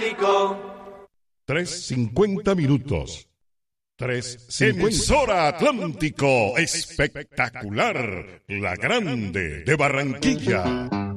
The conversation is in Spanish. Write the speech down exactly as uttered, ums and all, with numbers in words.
Atlántico. tres cincuenta minutos. tres cincuenta. Emisora Atlántico, espectacular, la grande de Barranquilla.